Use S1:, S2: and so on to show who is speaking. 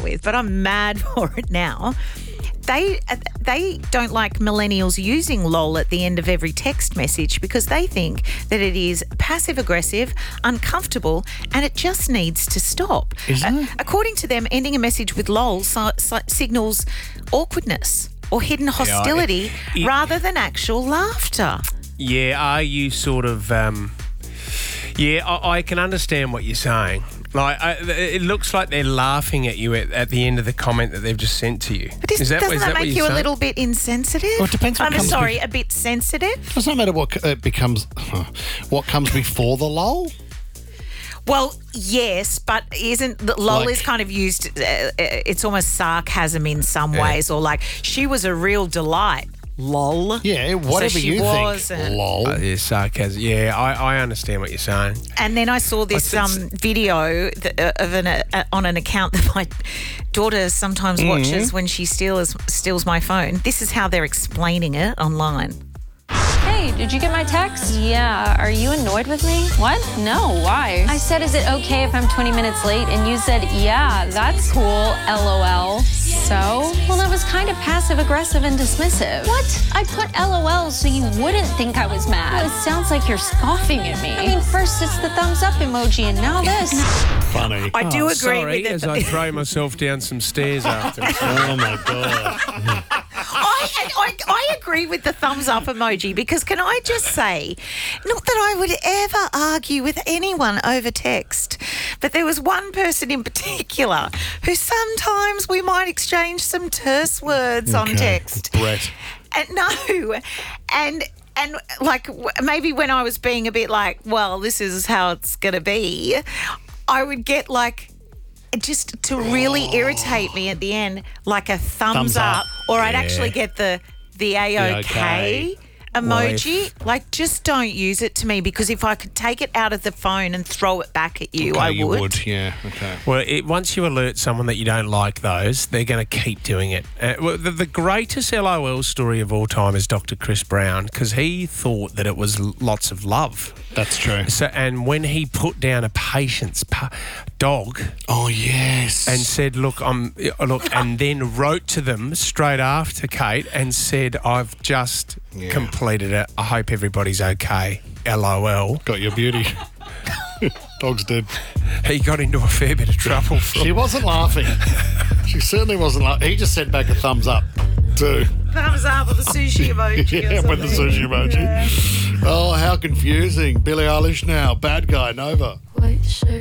S1: start with, but I'm mad for it now. They don't like millennials using lol at the end of every text message because they think that it is passive-aggressive, uncomfortable, and it just needs to stop. According to them, ending a message with lol signals awkwardness or hidden hostility rather than actual laughter.
S2: Yeah, are you sort of... I can understand what you're saying. Like, it looks like they're laughing at you at the end of the comment that they've just sent to you.
S1: But doesn't that make you a little bit insensitive?
S3: Well, it depends what comes
S1: a bit sensitive.
S3: Doesn't matter what what comes before the lol.
S1: Well, yes, but isn't the lol is kind of used? It's almost sarcasm in some ways, or like she was a real delight. Lol.
S3: Yeah, whatever you think. Lol.
S2: Yeah, sarcasm. Yeah, I understand what you're saying.
S1: And then I saw this video of on an account that my daughter sometimes watches when she steals my phone. This is how they're explaining it online.
S4: Hey, did you get my text? Yeah. Are you annoyed with me? What? No, why? I said, is it okay if I'm 20 minutes late? And you said, yeah, that's cool, LOL. So? Well, that was kind of passive-aggressive and dismissive. What? I put LOL so you wouldn't think I was mad. Well, it sounds like you're scoffing at me. I mean, first it's the thumbs up emoji and now this.
S3: Funny.
S1: I do agree with it.
S2: As I throw myself down some stairs after.
S3: Oh, my God.
S1: I agree with the thumbs up emoji because can I just say, not that I would ever argue with anyone over text, but there was one person in particular who sometimes we might exchange some terse words on text.
S3: Brett.
S1: And like maybe when I was being a bit like, well, this is how it's going to be, I would get like, just to really irritate me at the end, like a thumbs up, or I'd actually get the A-OK emoji. Like, just don't use it to me because if I could take it out of the phone and throw it back at you, I would.
S3: You would, yeah. Okay.
S2: Well, once you alert someone that you don't like those, they're going to keep doing it. The greatest LOL story of all time is Dr. Chris Brown because he thought that it was lots of love.
S3: That's true.
S2: So, and when he put down a patient's dog,
S3: oh yes,
S2: and said, "Look, and then wrote to them straight after Kate and said, "I've just completed it. I hope everybody's okay. LOL."
S3: Got your beauty. Dog's dead.
S2: He got into a fair bit of trouble.
S3: She wasn't laughing. She certainly wasn't laughing. He just sent back a thumbs up too.
S1: Thumbs up with the sushi emoji.
S3: Yeah, with the sushi emoji. Yeah. Oh, how confusing. Billie Eilish now. Bad guy, Nova.
S5: White shirt.